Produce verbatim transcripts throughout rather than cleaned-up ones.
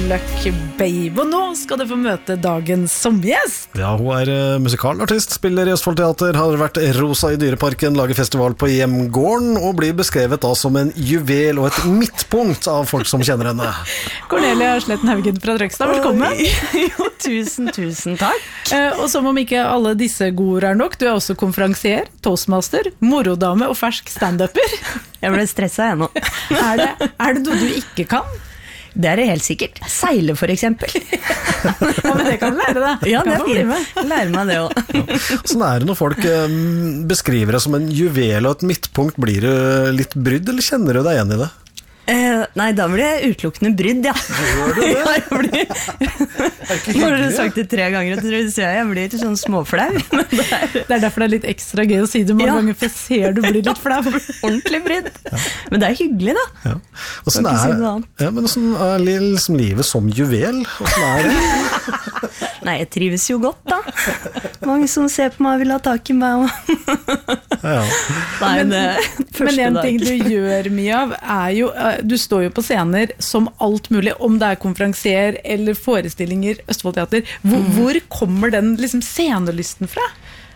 Luck Babe. Og nå skal du få møte dagens sommergjest. Ja, hun er uh, musikalartist, spiller i Østfold Teater, har vært Rosa i Dyreparken, lager festival på Hjemgården og blir beskrevet da som en juvel og et midtpunkt av folk som kjenner henne. Cornelia Sletten Haugen fra Trøgstad, velkommen. Jo, tusen, tusen takk. Uh, og som om ikke alle disse gode ord er nok, du er også konferansier, toastmaster, morodame og fersk stand-upper. Jeg ble stresset jeg nå. Er det, er det noe du ikke kan? Det er det helt sikkert. Seile for eksempel. Ja, men det kan du lære deg. Ja, det er fint. Lære meg det også. Sånn er det når folk um, beskriver det som en juvel og et midtpunkt. Blir du litt brydd, eller kjenner du deg igjen i det? Eh, nei, da blir jeg utelukkende brydd, ja. Gjør du det? Ja, jeg blir... Nå har du sagt det tre ganger, og jeg, jeg blir litt sånn småflau. Det er... det er derfor det er litt ekstra gøy å si det mange ja. ganger, for jeg ser du blir litt flau. Ordentlig brydd. Ja. Men det er hyggelig, da. Ja. Og sånn er, ja, men sånn er liksom livet som juvel. Og sånn er det. Nei, jeg trives jo godt, da. Mange som ser på meg vil ha tak i meg. Ja. Nei, men, det men en ting du gjør mye av er jo, du står jo på scener som alt mulig, om det er konferansier eller forestillinger, Østfold Teater. Hvor, mm. hvor kommer den liksom scenelysten fra?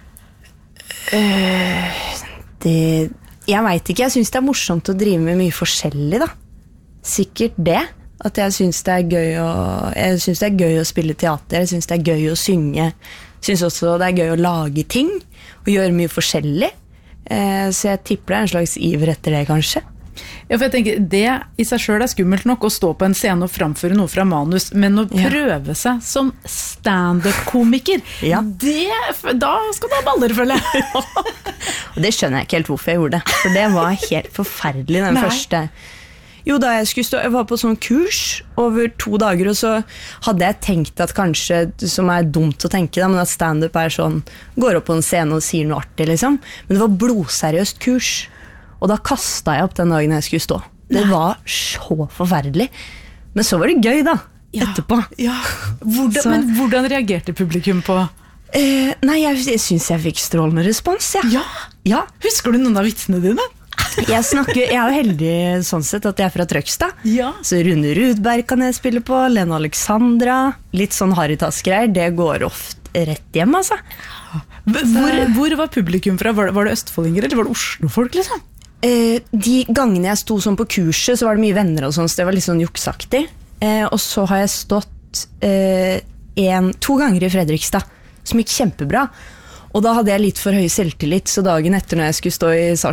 Uh, det, jeg vet ikke, jeg synes det er morsomt å drive med mye forskjellig, da. Sikkert det. At jeg synes det er gøy å, jeg synes det er gøy å spille teater, jeg synes det er gøy å synge, jeg synes også det er gøy å lage ting, og gjøre mye forskjellig. Uh, så jeg tipper det er en slags iver etter det, kanskje. Ja, for jeg tenker, det i seg selv er skummelt nok å stå på en scene og framføre noe fra manus, men å prøve seg som stand-up-komiker, ja. det, da skal du ha baller, føler jeg. Og det skjønner jeg ikke helt hvorfor jeg gjorde det, for det var helt forferdelig den Nei. første. Jo, da jeg skulle stå, jeg var på sånn kurs over to dager, og så hadde jeg tenkt at kanskje, som er dumt å tenke da, men at stand-up er sånn, går opp på en scene og sier noe artig, liksom. Men det var blodseriøst kurs. Og da kastet jeg opp den dagen jeg skulle stå. Det var så forferdelig. Men så var det gøy da, ja, etterpå. Ja. Hvordan, men hvordan reagerte publikum på? Eh, nei, jeg, jeg synes jeg fikk strålende respons, ja. Ja? Ja. Husker du noen av vitsene dine? Jeg, snakker, jeg er jo heldig sånn sett at jeg er fra Trøgstad. Ja. Så Rune Rudberg kan jeg spille på, Lene Alexandra. Litt sånn Haritas-greier, det går ofte rett hjem, altså. Hvor, hvor var publikum fra? Var det, var det østfoldinger, eller var det Oslo-folk, liksom? Eh, de gangene jeg sto sånn på kurset, så var det mye venner og sånn, så det var litt sånn juksaktig. Eh, og så har jeg stått eh, en, to ganger i Fredrikstad, som gikk kjempebra. Og da hadde jeg litt for høy selvtillit, så dagen etter når jeg skulle stå i